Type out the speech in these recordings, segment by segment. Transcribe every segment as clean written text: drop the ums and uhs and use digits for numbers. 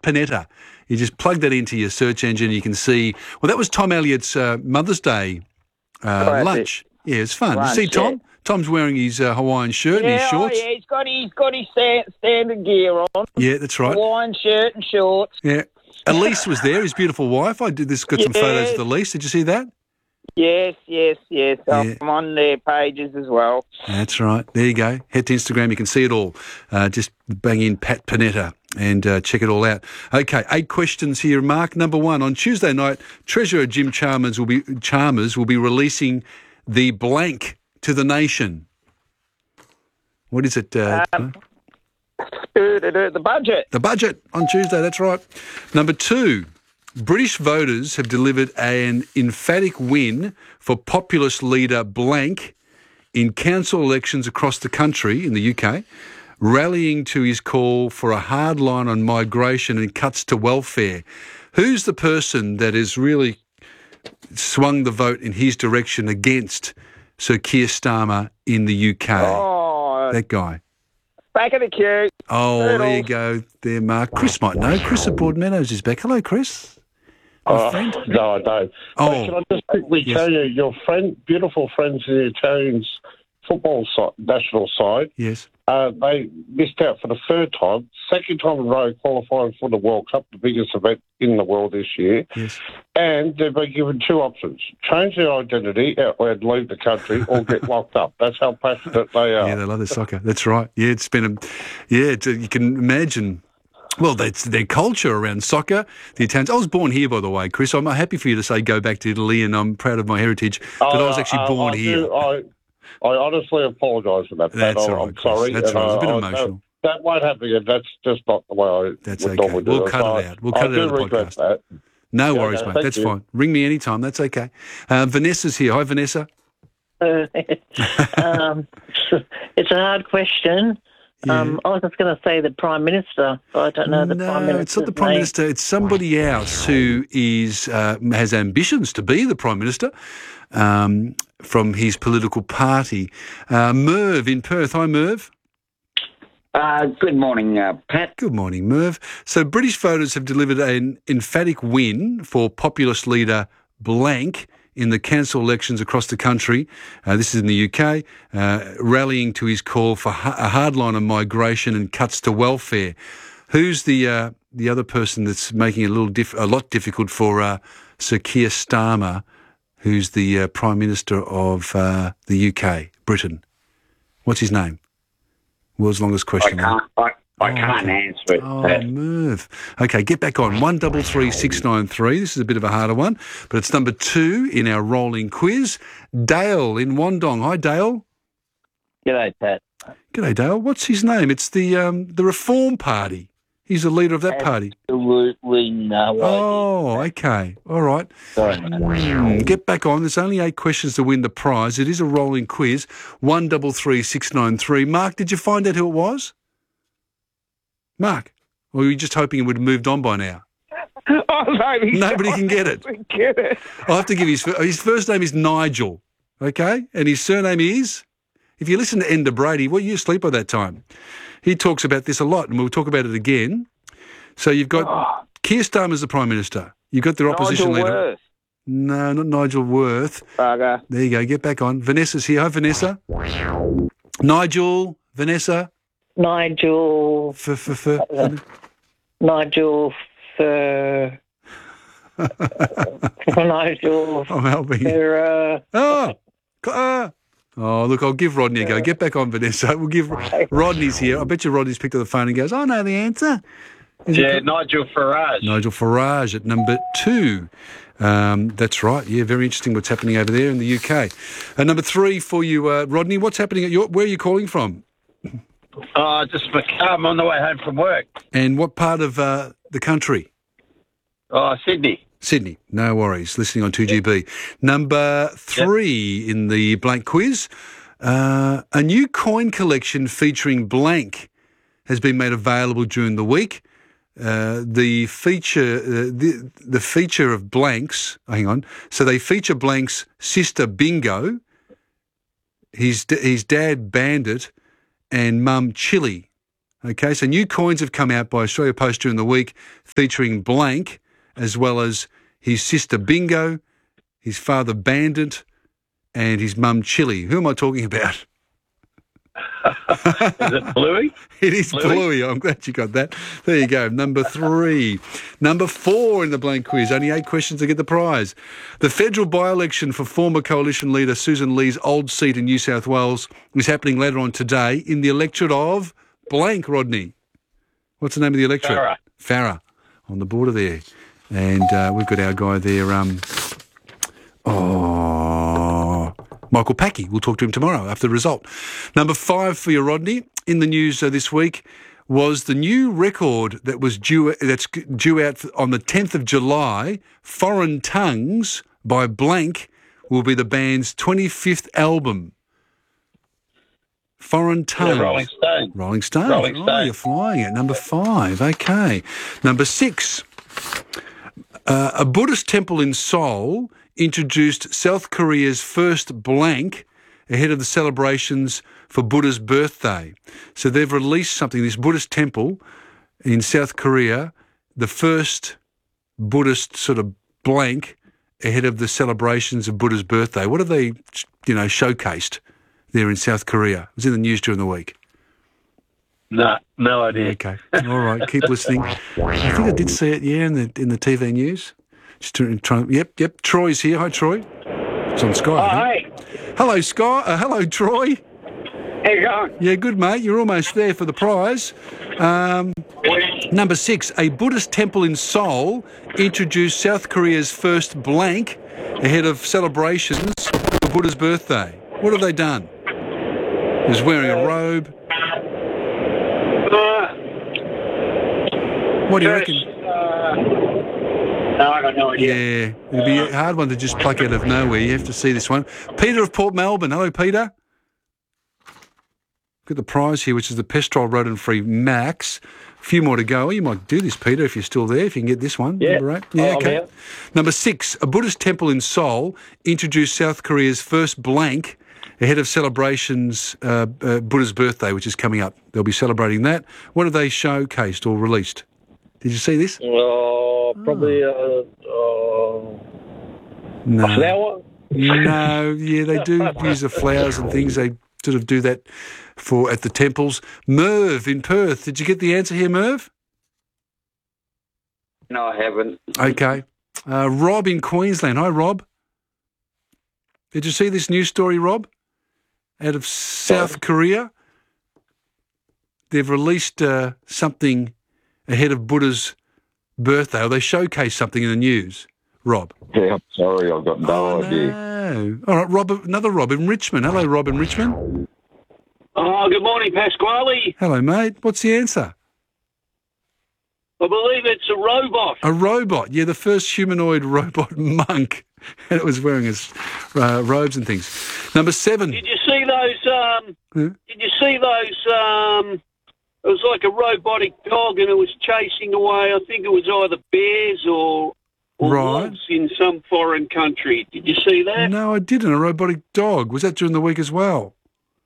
Panetta. You just plug that into your search engine. You can see. Well, that was Tom Elliott's Mother's Day lunch. Yeah, it's fun. Lunch, you see Tom? Yeah. Tom's wearing his Hawaiian shirt and his shorts. Yeah, he's got his standard gear on. Yeah, that's right. Hawaiian shirt and shorts. Yeah. Elise was there, his beautiful wife. I did this. Got some photos of Elise. Did you see that? Yes. I'm on their pages as well. That's right. There you go. Head to Instagram. You can see it all. Just bang in Pat Panetta and check it all out. Okay, 8 questions here, Mark. Number 1, on Tuesday night, Treasurer Jim Chalmers will be releasing the blank to the nation. What is it? The budget. The budget on Tuesday, that's right. Number 2, British voters have delivered an emphatic win for populist leader blank in council elections across the country in the UK, rallying to his call for a hard line on migration and cuts to welfare. Who's the person that has really swung the vote in his direction against Sir Keir Starmer in the UK? Oh, that guy. Back of the queue. Oh, there you go there, Mark. Chris might know. Chris at Broadmeadows is back. Hello, Chris. Friend? No, I don't. Oh, can I just quickly tell you, your beautiful friends in the Italians football national side, yes, they missed out for the 3rd time, 2nd time in a row qualifying for the World Cup, the biggest event in the world this year. Yes. And they've been given 2 options: change their identity and leave the country, or get locked up. That's how passionate they are. Yeah, they love their soccer. That's right. Yeah, it's been you can imagine. Well, that's their culture around soccer. The Italians. I was born here, by the way, Chris. I'm happy for you to say go back to Italy, and I'm proud of my heritage. But I was actually born here. I honestly apologise for that. That's all right, I'm sorry. That's right. It's a bit emotional. That won't happen again. That's just not the way I would normally do it. We'll cut it out. We'll cut it out of the podcast. That. No worries, mate. That's fine. Ring me anytime. That's okay. Vanessa's here. Hi, Vanessa. It's a hard question. Yeah. I was just going to say the Prime Minister. I don't know the Prime Minister. No, it's not the Prime Minister. It's somebody else who has ambitions to be the Prime Minister from his political party. Merv in Perth. Hi, Merv. Good morning, Pat. Good morning, Merv. So British voters have delivered an emphatic win for populist leader blank in the council elections across the country. This is in the UK, rallying to his call for a hard line on migration and cuts to welfare. Who's the other person that's making it a lot difficult for Sir Keir Starmer, who's the Prime Minister of the UK, Britain? What's his name? World's longest question. I can't answer it. Oh, Merv. Okay, get back on. 133693. This is a bit of a harder one, but it's number 2 in our rolling quiz. Dale in Wandong. Hi, Dale. G'day, Pat. G'day, Dale. What's his name? It's the Reform Party. He's the leader of that party. Absolutely no idea. Oh, okay. All right. Sorry, mate. Get back on. There's only 8 questions to win the prize. It is a rolling quiz. 133693. Mark, did you find out who it was? Mark? Or were you just hoping it would have moved on by now? Nobody can get it. I'll have to give his first name is Nigel, okay? And his surname is, if you listen to Enda Brady, well, you asleep by that time. He talks about this a lot, and we'll talk about it again. So you've got Keir Starmer as the Prime Minister. You've got their opposition leader. Worth. No, not Nigel Worth. Bugger. There you go. Get back on. Vanessa's here. Hi, Vanessa. Nigel. Vanessa. Nigel. Nigel. Nigel. I'm helping you. Oh, look, I'll give Rodney a go. Get back on, Vanessa. We'll give Rodney's here. I bet you Rodney's picked up the phone and goes, I know the answer. Nigel Farage. Nigel Farage at number 2. That's right. Yeah, very interesting what's happening over there in the UK. Number 3 for you, Rodney. What's happening where are you calling from? Just for car. I'm on the way home from work. And what part of the country? Sydney. Sydney. No worries. Listening on 2GB. Number 3 in the blank quiz. A new coin collection featuring blank has been made available during the week. The feature of blanks. Hang on. So they feature blank's sister Bingo, his dad Bandit, and mum Chili. Okay, so new coins have come out by Australia Post during the week featuring Blank, as well as his sister Bingo, his father Bandit, and his mum Chili. Who am I talking about? Is it Bluey? It is Bluey. I'm glad you got that. There you go. Number 3. Number 4 in the Blank quiz. Only 8 questions to get the prize. The federal by-election for former coalition leader Susan Lee's old seat in New South Wales is happening later on today in the electorate of Blank, Rodney. What's the name of the electorate? Farrer. On the border there. And we've got our guy there, Michael Packey. We'll talk to him tomorrow after the result. Number 5 for you, Rodney. In the news this week was the new record that's due out on the 10th of July. Foreign Tongues by Blank will be the band's 25th album. Foreign Tongues. Yeah, Rolling Stone. Rolling Stone. Rolling Oh, Stone. you're flying it. Number 5. Okay. Number 6. A Buddhist temple in Seoul introduced South Korea's first Blank ahead of the celebrations for Buddha's birthday. So they've released something, this Buddhist temple in South Korea, the first Buddhist sort of Blank ahead of the celebrations of Buddha's birthday. What have they, showcased there in South Korea? It was in the news during the week. No idea. Okay. All right. Keep listening. I think I did see it, in the TV news. Just trying. Yep. Troy's here. Hi, Troy. It's on Sky. I think. Hello, Sky. Hello, Troy. How you going? Yeah, good, mate. You're almost there for the prize. Number 6. A Buddhist temple in Seoul introduced South Korea's first Blank ahead of celebrations for Buddha's birthday. What have they done? He was wearing a robe. What do you reckon? No, I got no idea. Yeah, it'd be a hard one to just pluck out of nowhere. You have to see this one. Peter of Port Melbourne. Hello, Peter. Got the prize here, which is the Pestrol Rodent-Free Max. A few more to go. You might do this, Peter, if you're still there, if you can get this one. Yeah. Number 8. Yeah, okay. Here. Number 6. A Buddhist temple in Seoul introduced South Korea's first Blank ahead of celebrations, Buddha's birthday, which is coming up. They'll be celebrating that. What have they showcased or released? Did you see this? Probably No. a flower. No, yeah, they do use the flowers and things. They sort of do that at the temples. Merv in Perth. Did you get the answer here, Merv? No, I haven't. Okay. Rob in Queensland. Hi, Rob. Did you see this news story, Rob? Out of South Korea. They've released something ahead of Buddha's birthday, or they showcased something in the news. Rob. Yeah, I'm sorry, I've got no idea. No. All right, Rob. Another Rob in Richmond. Hello, Rob in Richmond. Oh, good morning, Pasquale. Hello, mate. What's the answer? I believe it's a robot. A robot. Yeah, the first humanoid robot monk. And it was wearing his robes and things. Number 7. Did you see those? Did you see those? It was like a robotic dog, and it was chasing away. I think it was either bears or Right. wolves in some foreign country. Did you see that? No, I didn't. A robotic dog. Was that during the week as well?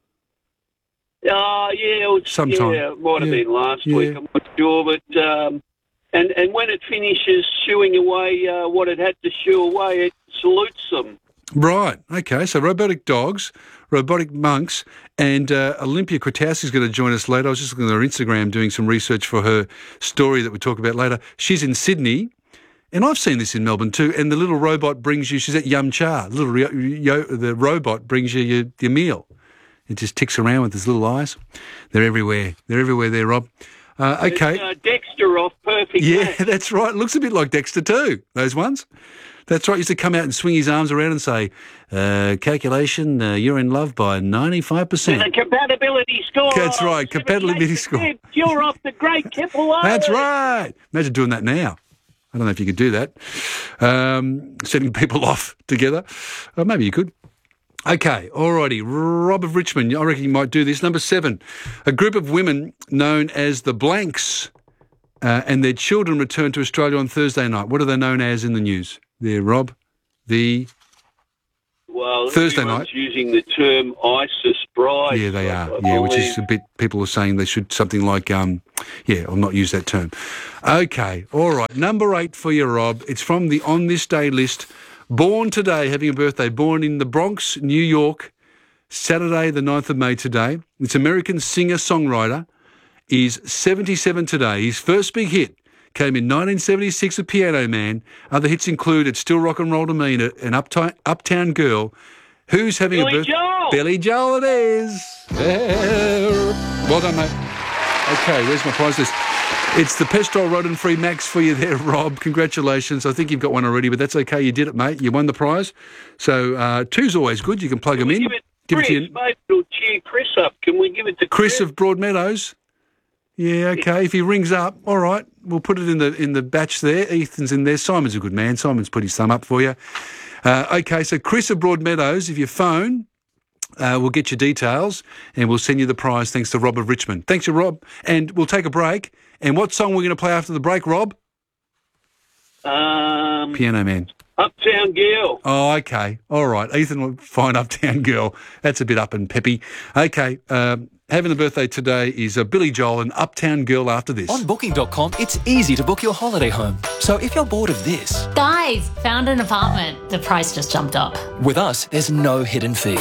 Yeah, it was, Sometime. Yeah, it might have Yeah. been last Yeah. week. I'm not sure, but and when it finishes shooing away what it had to shoo away, it salutes them. Right. Okay. So robotic dogs, robotic monks, and Olympia Kwiatkowski is going to join us later. I was just looking at her Instagram doing some research for her story that we talk about later. She's in Sydney, and I've seen this in Melbourne too. And the little robot brings you. She's at Yum Cha. The robot brings you your meal. It just ticks around with his little eyes. They're everywhere. They're everywhere there, Rob. Okay. It's, Dexter off Perfect Yeah, Match. that's right. Looks a bit like Dexter too, those ones. That's right. He used to come out and swing his arms around and say, calculation, you're in love by 95%. With a compatibility score. That's right, of compatibility 78%. score. You're off the great Kipple. That's right. Imagine doing that now. I don't know if you could do that. Setting people off together. Maybe you could. Okay, alrighty. Rob of Richmond, I reckon you might do this. Number 7, a group of women known as the Blanks and their children returned to Australia on Thursday night. What are they known as in the news? There, Rob. Well, Thursday everyone's night. using the term ISIS price. Yeah, they I are. Yeah, which is believe. a bit. People are saying they should something like, I'll not use that term. Okay, all right. Number 8 for you, Rob. It's from the On This Day list. Born today, having a birthday. Born in the Bronx, New York, Saturday, the 9th of May today. It's American singer-songwriter. Is 77 today. His first big hit came in 1976 with Piano Man. Other hits include It's Still Rock and Roll to Me and Uptown Girl. Who's having Billy a birthday? Joel! Billy Joel it is. Well done, mate. Okay, where's my prize list? It's the Pestrol rodent-free Max for you there, Rob. Congratulations. I think you've got one already, but that's okay. You did it, mate. You won the prize. So 2's always good. You can plug them in. Give it to Chris. Maybe it'll cheer Chris up. Can we give it to Chris of Broadmeadows. Yeah, okay. If he rings up, all right, we'll put it in the batch there. Ethan's in there. Simon's a good man. Simon's put his thumb up for you. Okay, so Chris of Broadmeadows, if you phone, we'll get your details and we'll send you the prize thanks to Rob of Richmond. Thanks, Rob. And we'll take a break. And what song we're going to play after the break, Rob? Piano Man. Uptown Girl. Oh, okay. All right. Ethan will find Uptown Girl. That's a bit up and peppy. Okay. Having a birthday today is Billy Joel and Uptown Girl after this. On Booking.com, it's easy to book your holiday home. So if you're bored of this... Guys, found an apartment. The price just jumped up. With us, there's no hidden fees.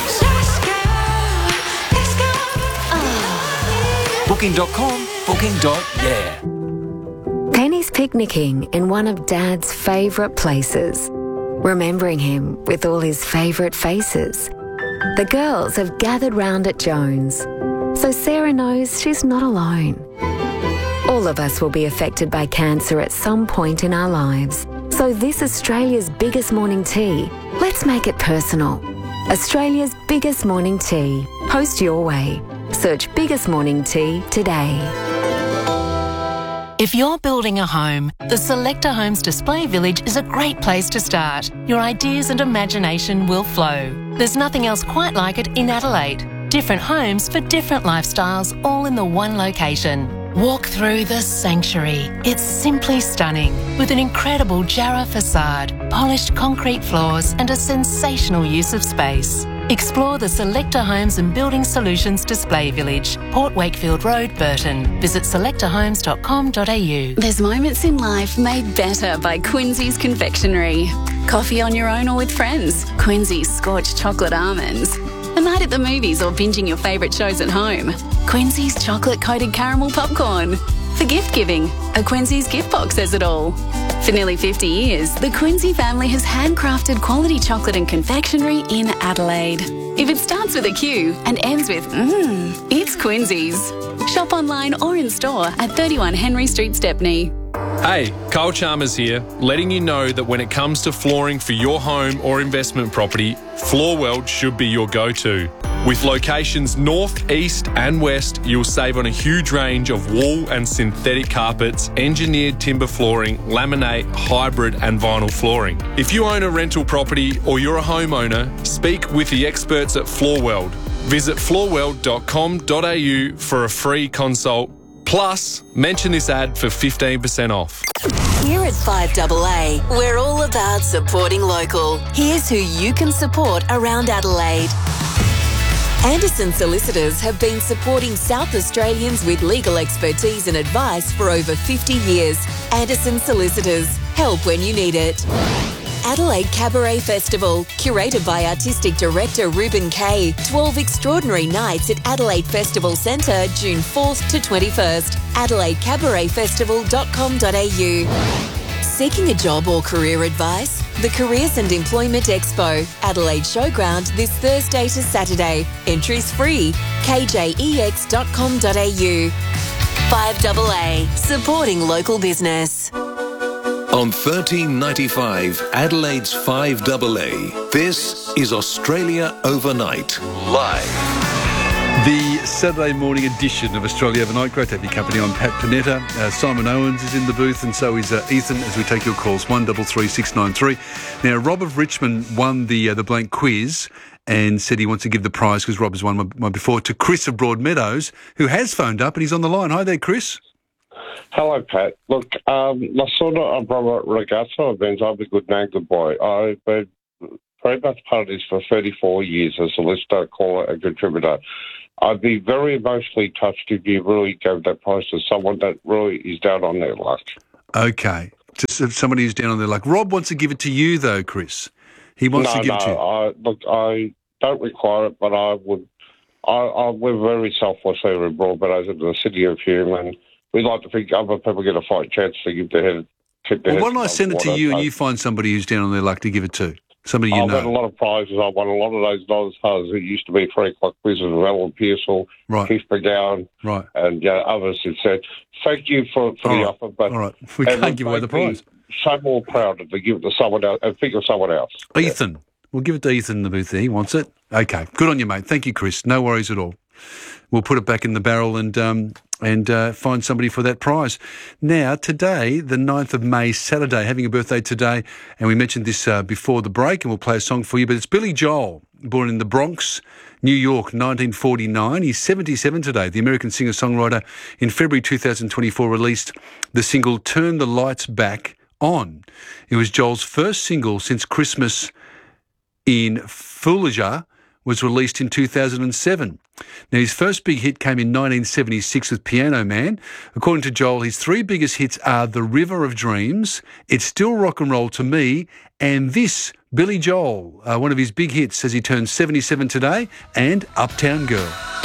Booking.com, booking.yeah. Penny's picnicking in one of Dad's favourite places, remembering him with all his favourite faces. The girls have gathered round at Jones, so Sarah knows she's not alone. All of us will be affected by cancer at some point in our lives. So this Australia's biggest morning tea, let's make it personal. Australia's biggest morning tea. Post your way. Search Biggest Morning Tea today. If you're building a home, the Selector Homes Display Village is a great place to start. Your ideas and imagination will flow. There's nothing else quite like it in Adelaide. Different homes for different lifestyles, all in the one location. Walk through the sanctuary. It's simply stunning, with an incredible Jarrah facade, polished concrete floors and a sensational use of space. Explore the Selector Homes and Building Solutions Display Village, Port Wakefield Road, Burton. Visit selectorhomes.com.au. There's moments in life made better by Quincy's Confectionery. Coffee on your own or with friends. Quincy's Scorched Chocolate Almonds. A night at the movies or binging your favourite shows at home. Quincy's Chocolate-Coated Caramel Popcorn. For gift giving, a Quincy's gift box says it all. For nearly 50 years, the Quincy family has handcrafted quality chocolate and confectionery in Adelaide. If it starts with a Q and ends with it's Quincy's. Shop online or in store at 31 Henry Street, Stepney. Hey, Kyle Chalmers here, letting you know that when it comes to flooring for your home or investment property, Floorworld should be your go-to. With locations north, east and west, you'll save on a huge range of wool and synthetic carpets, engineered timber flooring, laminate, hybrid and vinyl flooring. If you own a rental property or you're a homeowner, speak with the experts at Floorworld. Visit floorworld.com.au for a free consult. Plus, mention this ad for 15% off. Here at 5AA, we're all about supporting local. Here's who you can support around Adelaide. Anderson Solicitors have been supporting South Australians with legal expertise and advice for over 50 years. Anderson Solicitors, help when you need it. Adelaide Cabaret Festival, curated by Artistic Director Ruben Kay. 12 extraordinary nights at Adelaide Festival Centre, June 4th to 21st. AdelaideCabaretFestival.com.au. Seeking a job or career advice? The Careers and Employment Expo, Adelaide Showground, this Thursday to Saturday. Entries free. KJEX.com.au. 5AA, supporting local business. On 1395, Adelaide's 5AA, this is Australia Overnight, live. The Saturday morning edition of Australia Overnight. Great to have your company. I'm Pat Panetta. Simon Owens is in the booth and so is Ethan as we take your calls, 133693. Now, Rob of Richmond won the blank quiz and said he wants to give the prize, because Rob has won one before, to Chris of Broadmeadows, who has phoned up and he's on the line. Hi there, Chris. Hello, Pat. Look, la sorta a brother ragazzo, bent over good man, good boy. I've been very much part of this for 34 years as a listener, caller and contributor. I'd be very emotionally touched if you really gave that prize to someone that really is down on their luck. Okay. To somebody who's down on their luck. Rob wants to give it to you, though, Chris. He wants to give it to you. I don't require it, but I would. We're very selfless here in Broadmeadows in the city of Hume, and we like to think other people get a fight chance to give their head. Well, why don't I send it to you and you find somebody who's down on their luck to give it to? Somebody you know. I've had a lot of prizes. I've won a lot of those dollars. It used to be 3 o'clock quizzes with Alan Pearsall, Keith McGowan, and others who said, thank you for the offer. But all right, we can't give away the prize. So more proud to give it to someone else and think of someone else. Ethan. We'll give it to Ethan in the booth there. He wants it. Okay. Good on you, mate. Thank you, Chris. No worries at all. We'll put it back in the barrel and find somebody for that prize. Now, today, the 9th of May, Saturday, having a birthday today, and we mentioned this before the break, and we'll play a song for you, but it's Billy Joel, born in the Bronx, New York, 1949. He's 77 today. The American singer-songwriter in February 2024 released the single Turn the Lights Back On. It was Joel's first single since Christmas in Fallujah was released in 2007. Now, his first big hit came in 1976 with Piano Man. According to Joel, his 3 biggest hits are The River of Dreams, It's Still Rock and Roll to Me, and this, Billy Joel, one of his big hits as he turns 77 today, and Uptown Girl.